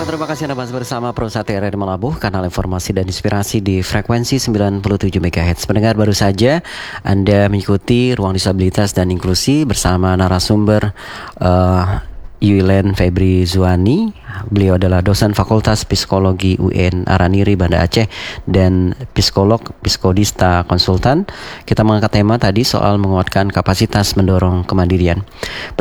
terima kasih Anda masih bersama Pro1 RRI Malabuh, kanal informasi dan inspirasi di frekuensi 97 MHz. Pendengar, baru saja Anda mengikuti Ruang Disabilitas dan Inklusi bersama narasumber Yuilen Febri Zuani. Beliau adalah dosen Fakultas Psikologi UIN Araniri, Banda Aceh, dan psikolog psikodista konsultan. Kita mengangkat tema tadi soal menguatkan kapasitas mendorong kemandirian.